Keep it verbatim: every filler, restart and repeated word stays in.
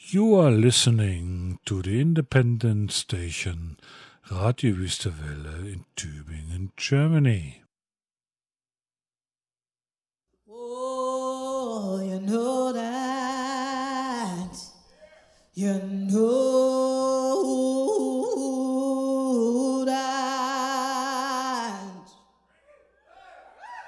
You are listening to the independent station Radio Wüstewelle in Tübingen, Germany.